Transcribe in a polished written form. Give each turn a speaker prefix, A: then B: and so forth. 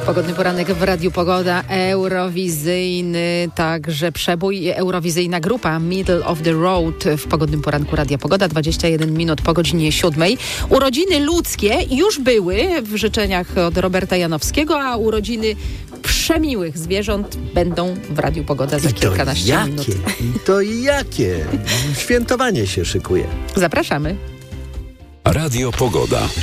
A: Pogodny poranek w Radiu Pogoda, eurowizyjny, także przebój, eurowizyjna grupa Middle of the Road w Pogodnym Poranku Radia Pogoda, 21 minut po godzinie 7. Urodziny ludzkie już były w życzeniach od Roberta Janowskiego, a urodziny przemiłych zwierząt będą w Radiu Pogoda za kilkanaście minut.
B: I to jakie? Świętowanie się szykuje.
A: Zapraszamy.
C: Radio Pogoda.